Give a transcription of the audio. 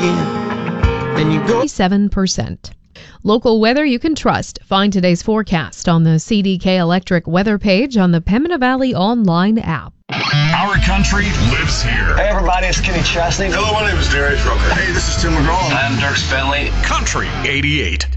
again. Then you go 7%. Local weather you can trust. Find today's forecast on the CDK Electric weather page on the Pembina Valley online app. Our country lives here. Hey everybody, it's Kenny Chesney. Hello, my name is Darius Rucker. Hey, this is Tim McGraw. I'm Dirk Bentley. Country 88.